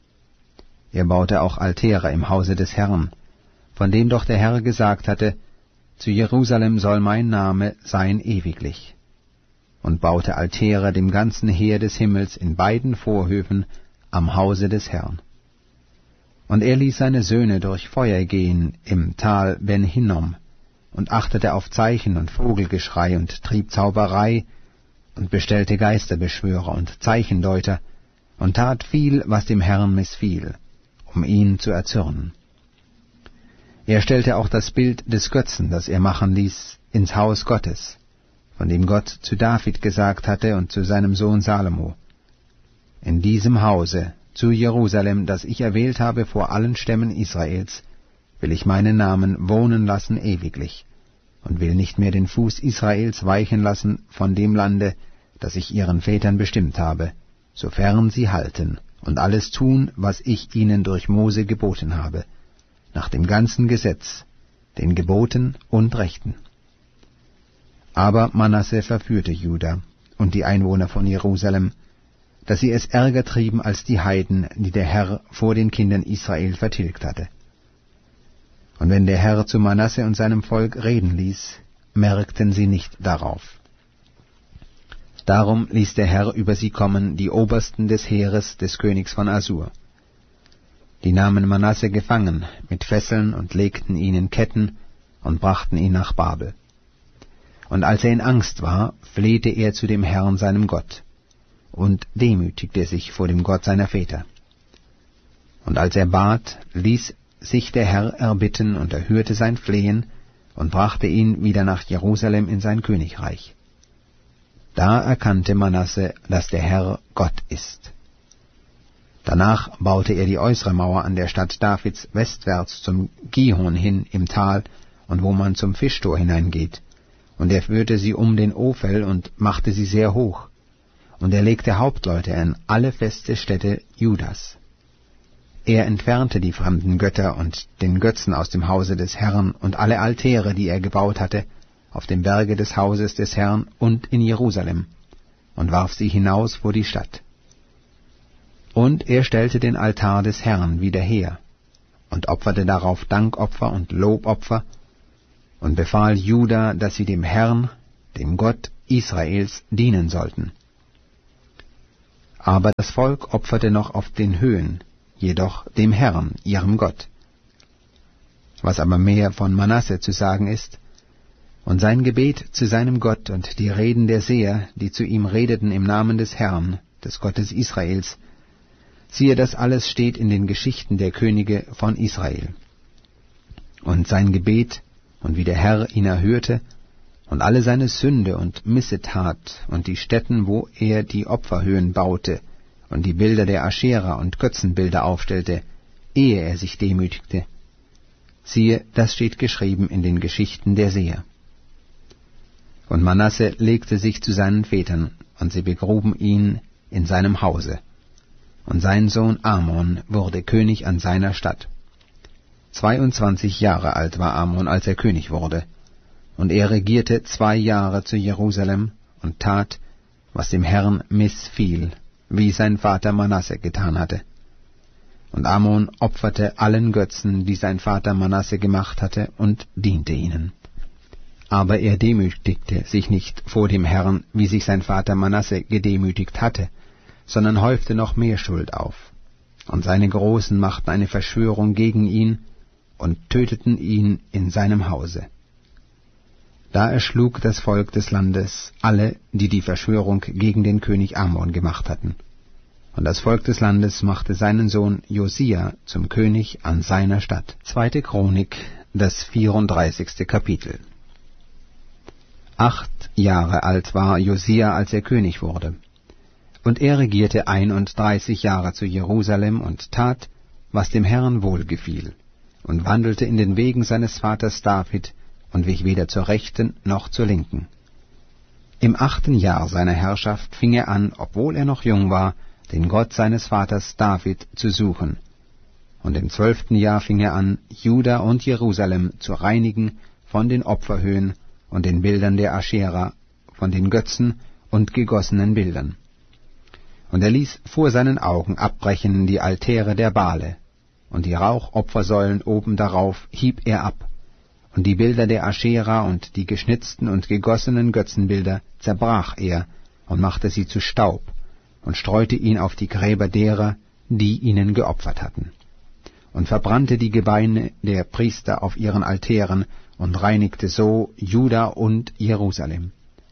Er baute auch Altäre im Hause des Herrn, von dem doch der Herr gesagt hatte, zu Jerusalem soll mein Name sein ewiglich, und baute Altäre dem ganzen Heer des Himmels in beiden Vorhöfen am Hause des Herrn. Und er ließ seine Söhne durch Feuer gehen im Tal Ben Hinnom, und achtete auf Zeichen und Vogelgeschrei und trieb Zauberei und bestellte Geisterbeschwörer und Zeichendeuter und tat viel, was dem Herrn missfiel, um ihn zu erzürnen. Er stellte auch das Bild des Götzen, das er machen ließ, ins Haus Gottes, von dem Gott zu David gesagt hatte und zu seinem Sohn Salomo: In diesem Hause, zu Jerusalem, das ich erwählt habe vor allen Stämmen Israels, will ich meinen Namen wohnen lassen ewiglich, und will nicht mehr den Fuß Israels weichen lassen von dem Lande, das ich ihren Vätern bestimmt habe, sofern sie halten und alles tun, was ich ihnen durch Mose geboten habe, nach dem ganzen Gesetz, den Geboten und Rechten. Aber Manasse verführte Juda und die Einwohner von Jerusalem, dass sie es ärger trieben als die Heiden, die der Herr vor den Kindern Israel vertilgt hatte. Und wenn der Herr zu Manasse und seinem Volk reden ließ, merkten sie nicht darauf. Darum ließ der Herr über sie kommen die Obersten des Heeres des Königs von Assur. Die nahmen Manasse gefangen mit Fesseln und legten ihn in Ketten und brachten ihn nach Babel. Und als er in Angst war, flehte er zu dem Herrn seinem Gott und demütigte sich vor dem Gott seiner Väter. Und als er bat, ließ sich der Herr erbitten und erhörte sein Flehen und brachte ihn wieder nach Jerusalem in sein Königreich. Da erkannte Manasse, dass der Herr Gott ist. Danach baute er die äußere Mauer an der Stadt Davids westwärts zum Gihon hin im Tal und wo man zum Fischtor hineingeht, und er führte sie um den Ophel und machte sie sehr hoch, und er legte Hauptleute an alle feste Städte Judas. Er entfernte die fremden Götter und den Götzen aus dem Hause des Herrn und alle Altäre, die er gebaut hatte, auf dem Berge des Hauses des Herrn und in Jerusalem, und warf sie hinaus vor die Stadt. Und er stellte den Altar des Herrn wieder her, und opferte darauf Dankopfer und Lobopfer und befahl Juda, dass sie dem Herrn, dem Gott Israels, dienen sollten. Aber das Volk opferte noch auf den Höhen, jedoch dem Herrn, ihrem Gott. Was aber mehr von Manasse zu sagen ist, und sein Gebet zu seinem Gott und die Reden der Seher, die zu ihm redeten im Namen des Herrn, des Gottes Israels, siehe, das alles steht in den Geschichten der Könige von Israel. Und sein Gebet, und wie der Herr ihn erhörte, und alle seine Sünde und Missetat, und die Stätten, wo er die Opferhöhen baute, und die Bilder der Aschera und Götzenbilder aufstellte, ehe er sich demütigte. Siehe, das steht geschrieben in den Geschichten der Seher. Und Manasse legte sich zu seinen Vätern, und sie begruben ihn in seinem Hause. Und sein Sohn Amon wurde König an seiner Stadt. Zweiundzwanzig Jahre alt war Amon, als er König wurde, und er regierte zwei Jahre zu Jerusalem und tat, was dem Herrn missfiel, wie sein Vater Manasse getan hatte. Und Amon opferte allen Götzen, die sein Vater Manasse gemacht hatte, und diente ihnen. Aber er demütigte sich nicht vor dem Herrn, wie sich sein Vater Manasse gedemütigt hatte, sondern häufte noch mehr Schuld auf. Und seine Großen machten eine Verschwörung gegen ihn und töteten ihn in seinem Hause. Da erschlug das Volk des Landes alle, die die Verschwörung gegen den König Amon gemacht hatten. Und das Volk des Landes machte seinen Sohn Josia zum König an seiner Stadt. Zweite Chronik, das vierunddreißigste Kapitel. Acht Jahre alt war Josia, als er König wurde. Und er regierte einunddreißig Jahre zu Jerusalem und tat, was dem Herrn wohlgefiel, und wandelte in den Wegen seines Vaters David und wich weder zur Rechten noch zur Linken. Im achten Jahr seiner Herrschaft fing er an, obwohl er noch jung war, den Gott seines Vaters David zu suchen. Und im zwölften Jahr fing er an, Juda und Jerusalem zu reinigen von den Opferhöhen und den Bildern der Aschera, von den Götzen und gegossenen Bildern. Und er ließ vor seinen Augen abbrechen die Altäre der Bale, und die Rauchopfersäulen oben darauf hieb er ab, und die Bilder der Aschera und die geschnitzten und gegossenen Götzenbilder zerbrach er und machte sie zu Staub und streute ihn auf die Gräber derer, die ihnen geopfert hatten, und verbrannte die Gebeine der Priester auf ihren Altären und reinigte so Juda und Jerusalem.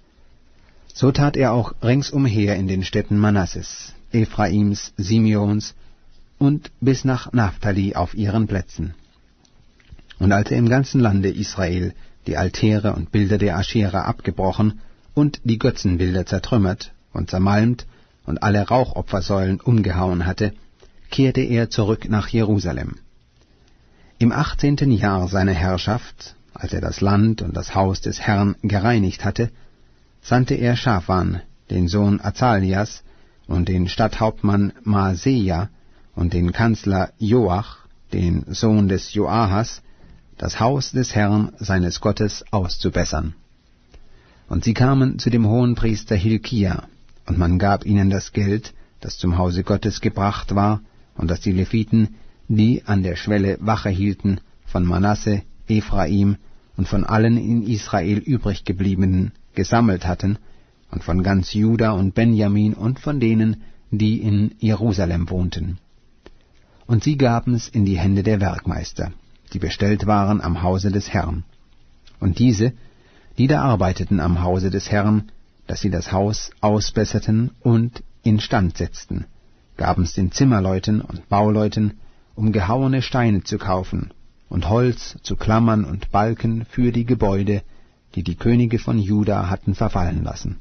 So tat er auch ringsumher in den Städten Manasses, Ephraims, Simeons und bis nach Naphtali auf ihren Plätzen. Und als er im ganzen Lande Israel die Altäre und Bilder der Aschera abgebrochen und die Götzenbilder zertrümmert und zermalmt und alle Rauchopfersäulen umgehauen hatte, kehrte er zurück nach Jerusalem. Im achtzehnten Jahr seiner Herrschaft, als er das Land und das Haus des Herrn gereinigt hatte, sandte er Schaphan, den Sohn Azalias, und den Stadthauptmann Maaseia und den Kanzler Joach, den Sohn des Joahas, das Haus des Herrn seines Gottes auszubessern. Und sie kamen zu dem Hohenpriester Hilkia, und man gab ihnen das Geld, das zum Hause Gottes gebracht war, und das die Leviten, die an der Schwelle Wache hielten, von Manasse, Ephraim und von allen in Israel übriggebliebenen gesammelt hatten, und von ganz Juda und Benjamin und von denen, die in Jerusalem wohnten. Und sie gaben's in die Hände der Werkmeister, die bestellt waren am Hause des Herrn. Und diese, die da arbeiteten am Hause des Herrn, dass sie das Haus ausbesserten und instand setzten, gaben's den Zimmerleuten und Bauleuten, um gehauene Steine zu kaufen und Holz zu Klammern und Balken für die Gebäude, die die Könige von Juda hatten verfallen lassen.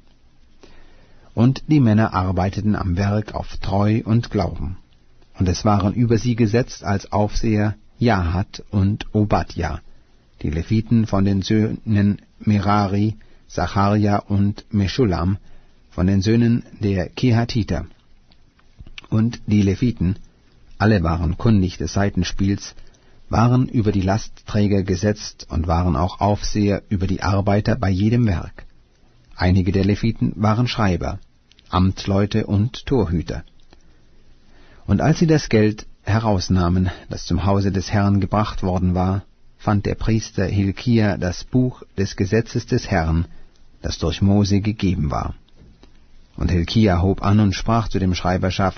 Und die Männer arbeiteten am Werk auf Treu und Glauben. Und es waren über sie gesetzt als Aufseher Jahat und Obadja, die Leviten von den Söhnen Merari, Zacharia und Meschulam, von den Söhnen der Kehatiter. Und die Leviten, alle waren kundig des Saitenspiels, waren über die Lastträger gesetzt und waren auch Aufseher über die Arbeiter bei jedem Werk. Einige der Leviten waren Schreiber, Amtleute und Torhüter. Und als sie das Geld, herausnahmen, das zum Hause des Herrn gebracht worden war, fand der Priester Hilkia das Buch des Gesetzes des Herrn, das durch Mose gegeben war. Und Hilkia hob an und sprach zu dem Schreiber